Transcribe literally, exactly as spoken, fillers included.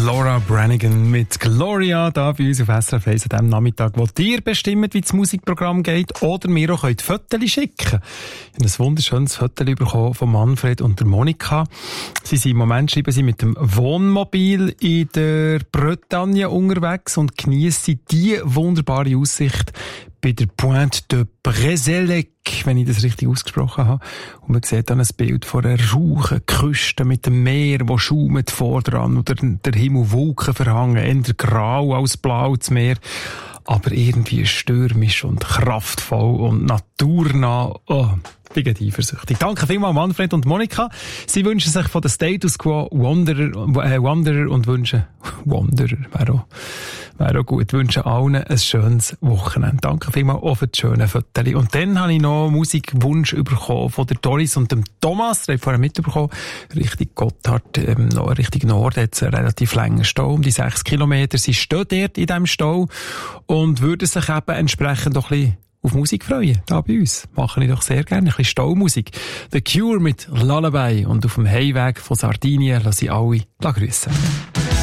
Laura Branigan mit Gloria da bei uns auf S R F eins an dem Nachmittag, wo ihr bestimmt, wie das Musikprogramm geht, oder mir auch könnt Fotos schicken. Ich habe ein wunderschönes Foto bekommen von Manfred und der Monika. Sie sind im Moment, schreiben sie, mit dem Wohnmobil in der Bretagne unterwegs und geniessen die wunderbare Aussicht bei der Pointe de Brezélec, wenn ich das richtig ausgesprochen habe. Und man sieht dann ein Bild von einer rauchen Küste mit dem Meer, das schaumt vordran, oder der Himmel Wolken verhangen, eher grau als blau das Meer, aber irgendwie stürmisch und kraftvoll und naturnah. Oh, ich bin eifersüchtig. Danke vielmals Manfred und Monika. Sie wünschen sich von der Status Quo Wanderer, äh, Wanderer und wünschen, Wanderer, wäre auch, wäre auch gut, wünschen allen ein schönes Wochenende. Danke vielmals auch für die schönen Fotos. Und dann habe ich noch Musikwunsch bekommen von der Doris und dem Thomas. Der hat vorher mitbekommen, Richtung Gotthard, ähm, Richtung Norden hat es einen relativ langen Stau, um die sechs Kilometer. Sie stehen dort in diesem Stau und würden sich eben entsprechend doch ein bisschen auf Musik freuen, da bei uns. Mache ich doch sehr gerne. Ein bisschen Staumusik. The Cure mit Lullaby. Und auf dem Heimweg von Sardinien lasse ich alle grüßen.